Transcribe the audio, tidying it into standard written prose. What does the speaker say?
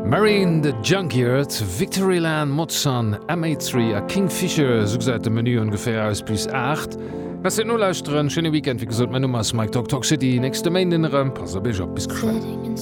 Marine the Junkyard, Victoryland, Mozan, M83 a Kingfisher so seit dem Menü ungefähr aus bis 8. Was se no lauschteren schöne Weekend wie gesot mein Nummer Mike Talk City nächste Main Pass bis geschwind.